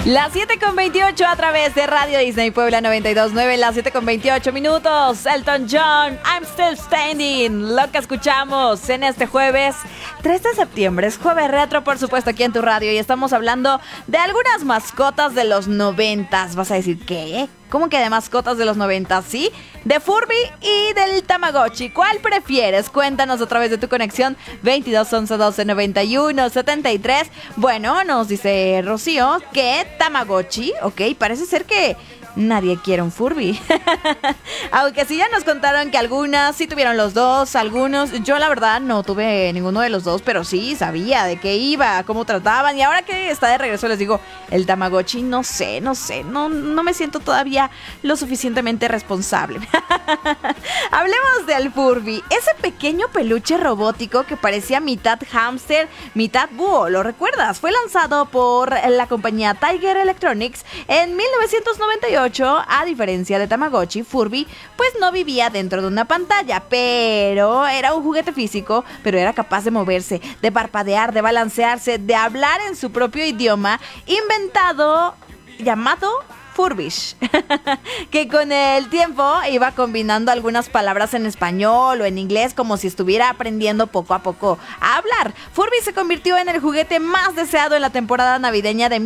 Las 7:28 a través de Radio Disney Puebla 92.9, las 7:28 minutos. Elton John, I'm Still Standing. Lo que escuchamos en este jueves 3 de septiembre. Es jueves retro, por supuesto, aquí en tu radio. Y estamos hablando de algunas mascotas de los 90s. Vas a decir, ¿qué? ¿Cómo que de mascotas de los 90? Sí, de Furby y del Tamagotchi. ¿Cuál prefieres? Cuéntanos a través de tu conexión 22 11 12 91 73. Bueno, nos dice Rocío que Tamagotchi, ok, parece ser que nadie quiere un Furby. Aunque sí ya nos contaron que algunas sí tuvieron los dos, algunos, yo la verdad no tuve ninguno de los dos, pero sí sabía de qué iba, cómo trataban. Y ahora que está de regreso les digo, el Tamagotchi no sé, no me siento todavía lo suficientemente responsable. Hablemos del Furby, ese pequeño peluche robótico que parecía mitad hámster, mitad búho, ¿lo recuerdas? Fue lanzado por la compañía Tiger Electronics en 1998. A diferencia de Tamagotchi, Furby pues no vivía dentro de una pantalla, pero era un juguete físico, pero era capaz de moverse, de parpadear, de balancearse, de hablar en su propio idioma, inventado, llamado Furbish, que con el tiempo iba combinando algunas palabras en español o en inglés como si estuviera aprendiendo poco a poco a hablar. Furby se convirtió en el juguete más deseado en la temporada navideña de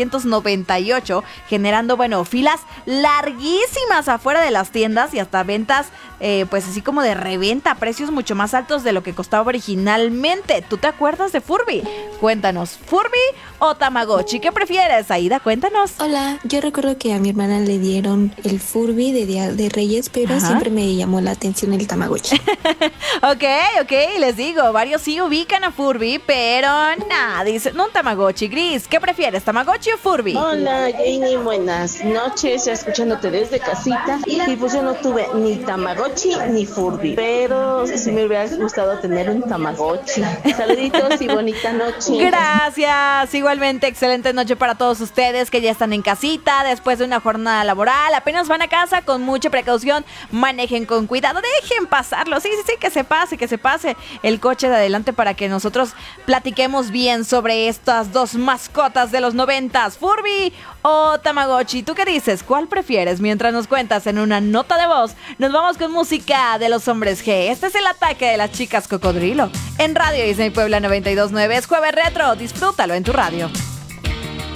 1998, generando, filas larguísimas afuera de las tiendas y hasta ventas, pues así como de reventa a precios mucho más altos de lo que costaba originalmente. ¿Tú te acuerdas de Furby? Cuéntanos, ¿Furby o Tamagotchi? ¿Qué prefieres, Aida? Cuéntanos. Hola, yo recuerdo que a mi hermana le dieron el Furby de Día de Reyes, pero siempre me llamó la atención el Tamagotchi. Ok, les digo, varios sí ubican a Furby, pero nada, dicen, no un Tamagotchi. Gris, ¿qué prefieres, Tamagotchi o Furby? Hola, Janie, buenas noches, escuchándote desde casita. Y pues yo no tuve ni Tamagotchi ni Furby, pero sí me hubiera gustado tener un Tamagotchi. Saluditos y bonita noche. Gracias, igualmente, excelente noche para todos ustedes que ya están en casita, después de una jornada laboral, apenas van a casa, con mucha precaución, manejen con cuidado, dejen pasarlo, sí, que se pase el coche de adelante para que nosotros platiquemos bien sobre estas dos mascotas de los 90s, Furby o Tamagotchi. ¿Tú qué dices? ¿Cuál prefieres? Mientras nos cuentas en una nota de voz, nos vamos con música de los hombres G. Este es el ataque de las chicas cocodrilo en Radio Disney Puebla 92.9. Es jueves retro, disfrútalo en tu radio.